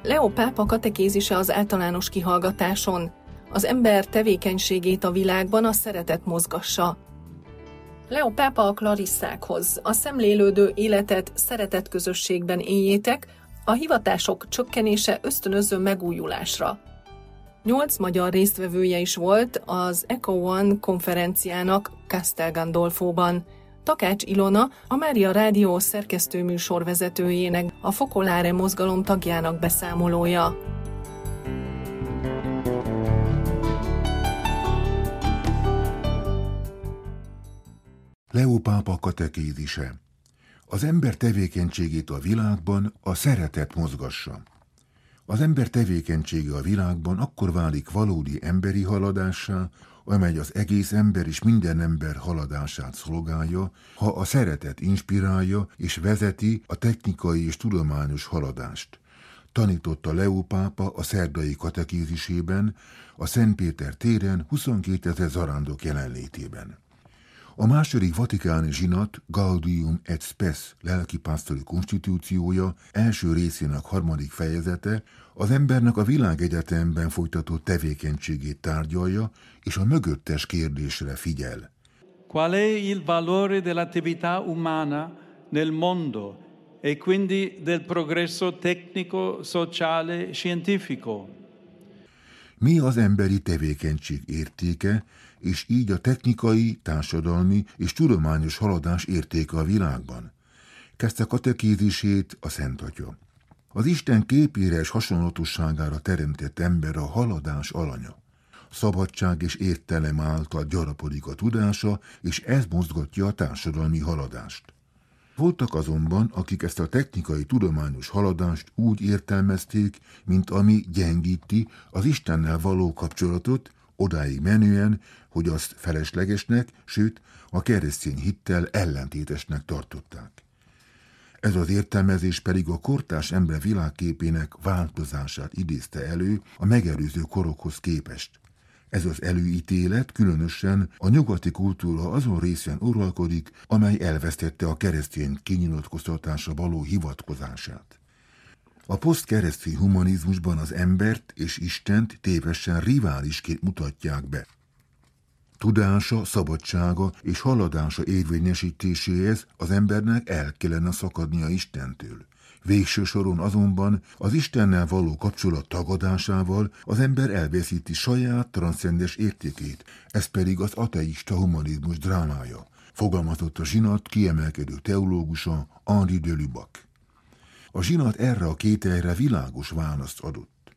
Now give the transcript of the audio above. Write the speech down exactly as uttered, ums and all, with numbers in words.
Leó pápa katekézise az általános kihallgatáson: az ember tevékenységét a világban a szeretet mozgassa. Leó pápa a klarisszákhoz: a szemlélődő életet szeretetközösségben éljétek, a hivatások csökkenése ösztönözzön megújulásra. Nyolc magyar résztvevője is volt az Eco One konferenciának Castel Gandolfóban. Takács Ilona, a Mária Rádió szerkesztőműsorvezetőjének, a Focolare mozgalom tagjának beszámolója. Leó pápa katekézise: az ember tevékenységét a világban a szeretet mozgassa. Az ember tevékenysége a világban akkor válik valódi emberi haladássá, amely az egész ember és minden ember haladását szolgálja, ha a szeretet inspirálja és vezeti a technikai és tudományos haladást. Tanította Leó pápa a szerdai katekézisében, a Szent Péter téren huszonkétezer zarándok jelenlétében. A második vatikáni zsinat Gaudium et Spes lelkipásztori konstitúciója első részének harmadik fejezete az embernek a világegyetemben folytatott tevékenységét tárgyalja, és a mögöttes kérdésre figyel. Qual è il valore dell'attività umana nel mondo e quindi del progresso tecnico, sociale, scientifico? Mi az emberi tevékenység értéke, és így a technikai, társadalmi és tudományos haladás értéke a világban? Kezdte katekézisét a Szent Atya. Az Isten képére és hasonlatosságára teremtett ember a haladás alanya. Szabadság és értelem által gyarapodik a tudása, és ez mozgatja a társadalmi haladást. Voltak azonban, akik ezt a technikai tudományos haladást úgy értelmezték, mint ami gyengíti az Istennel való kapcsolatot, odáig menően, hogy azt feleslegesnek, sőt, a keresztény hittel ellentétesnek tartották. Ez az értelmezés pedig a kortárs ember világképének változását idézte elő a megelőző korokhoz képest. Ez az előítélet különösen a nyugati kultúra azon részen uralkodik, amely elvesztette a keresztény kinyilatkoztatásra való hivatkozását. A posztkeresztény humanizmusban az embert és Istent tévesen riválisként mutatják be. Tudása, szabadsága és haladása érvényesítéséhez az embernek el kellene szakadnia Istentől. Végső soron azonban az Istennel való kapcsolat tagadásával az ember elveszíti saját transzcendes értékét, ez pedig az ateista humanizmus drámája, fogalmazott a zsinat kiemelkedő teológusa Henri de Lubac. A zsinat erre a kételyre világos választ adott.